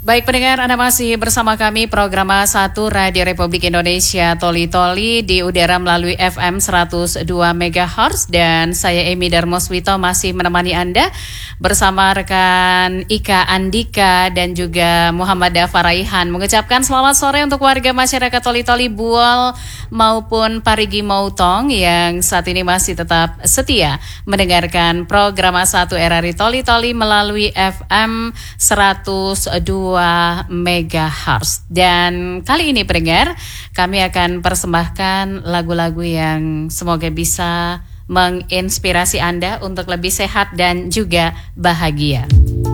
Baik pendengar, Anda masih bersama kami program 1 Radio Republik Indonesia Toli Toli di udara melalui FM 102 MHz dan saya Emi Darmoswito masih menemani Anda bersama rekan Ika Andika dan juga Muhammad Dafaraihan mengucapkan selamat sore untuk warga masyarakat Toli Toli Buol maupun Parigi Mautong yang saat ini masih tetap setia mendengarkan program 1 RRI Toli Toli melalui FM 102 MHz. Dan kali ini pendengar, kami akan persembahkan lagu-lagu yang semoga bisa menginspirasi Anda untuk lebih sehat dan juga bahagia.